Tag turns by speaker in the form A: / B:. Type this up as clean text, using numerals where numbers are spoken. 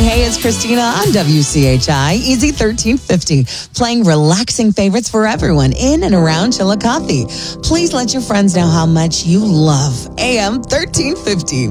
A: Hey, it's Christina on WCHI, Easy 1350, playing relaxing favorites for everyone in and around Chillicothe. Please let your friends know how much you love AM 1350.